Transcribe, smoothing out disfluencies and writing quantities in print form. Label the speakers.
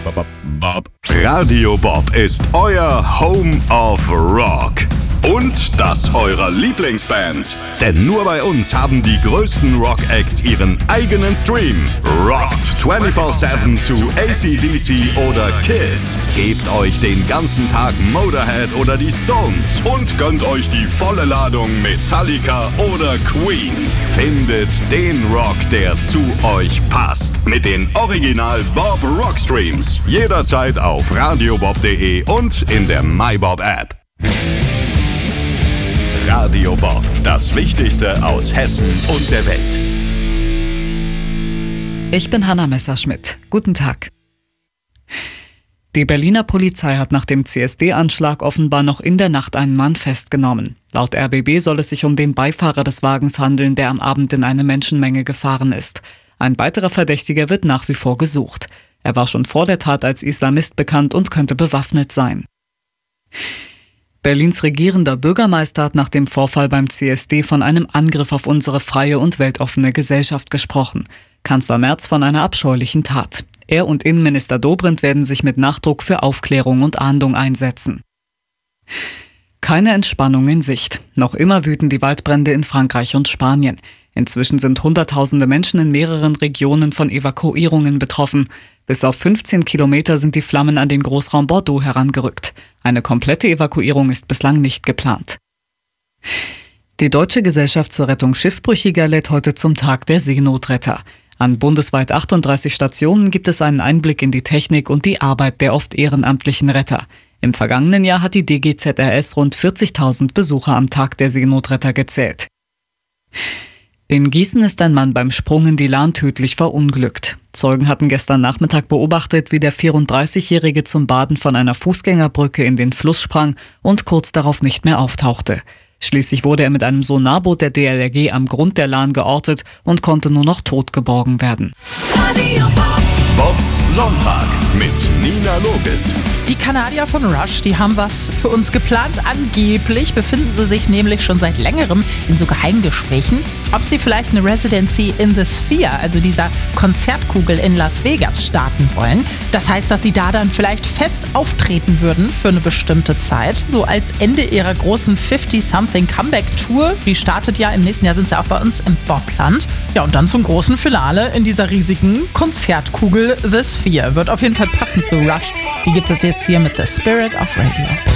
Speaker 1: Radio Bob ist euer Home of Rock. Und das eurer Lieblingsbands. Denn nur bei uns haben die größten Rock-Acts ihren eigenen Stream. Rockt 24/7 zu AC/DC oder Kiss. Gebt euch den ganzen Tag Motorhead oder die Stones. Und gönnt euch die volle Ladung Metallica oder Queen. Findet den Rock, der zu euch passt. Mit den Original Bob Rock Streams. Jederzeit auf radiobob.de und in der MyBob App. Radio Bob, das Wichtigste aus Hessen und der Welt.
Speaker 2: Ich bin Hanna Messerschmidt. Guten Tag. Die Berliner Polizei hat nach dem CSD-Anschlag offenbar noch in der Nacht einen Mann festgenommen. Laut RBB soll es sich um den Beifahrer des Wagens handeln, der am Abend in eine Menschenmenge gefahren ist. Ein weiterer Verdächtiger wird nach wie vor gesucht. Er war schon vor der Tat als Islamist bekannt und könnte bewaffnet sein. Berlins regierender Bürgermeister hat nach dem Vorfall beim CSD von einem Angriff auf unsere freie und weltoffene Gesellschaft gesprochen. Kanzler Merz von einer abscheulichen Tat. Er und Innenminister Dobrindt werden sich mit Nachdruck für Aufklärung und Ahndung einsetzen. Keine Entspannung in Sicht. Noch immer wüten die Waldbrände in Frankreich und Spanien. Inzwischen sind Hunderttausende Menschen in mehreren Regionen von Evakuierungen betroffen. Bis auf 15 Kilometer sind die Flammen an den Großraum Bordeaux herangerückt. Eine komplette Evakuierung ist bislang nicht geplant. Die Deutsche Gesellschaft zur Rettung Schiffbrüchiger lädt heute zum Tag der Seenotretter. An bundesweit 38 Stationen gibt es einen Einblick in die Technik und die Arbeit der oft ehrenamtlichen Retter. Im vergangenen Jahr hat die DGZRS rund 40.000 Besucher am Tag der Seenotretter gezählt. In Gießen ist ein Mann beim Sprung in die Lahn tödlich verunglückt. Zeugen hatten gestern Nachmittag beobachtet, wie der 34-Jährige zum Baden von einer Fußgängerbrücke in den Fluss sprang und kurz darauf nicht mehr auftauchte. Schließlich wurde er mit einem Sonarboot der DLRG am Grund der Lahn geortet und konnte nur noch tot geborgen werden.
Speaker 1: Bobs Sonntag mit Nina Logis.
Speaker 3: Die Kanadier von Rush, die haben was für uns geplant. Angeblich befinden sie sich nämlich schon seit längerem in so Geheimgesprächen, ob sie vielleicht eine Residency in the Sphere, also dieser Konzertkugel in Las Vegas, starten wollen. Das heißt, dass sie da dann vielleicht fest auftreten würden für eine bestimmte Zeit, so als Ende ihrer großen 50-something Comeback-Tour. Die startet ja im nächsten Jahr, sind sie auch bei uns im Bobland. Ja, und dann zum großen Finale in dieser riesigen Konzertkugel The Sphere. Wird auf jeden Fall passend zu Rush. Die gibt es jetzt hier mit The Spirit of Radio.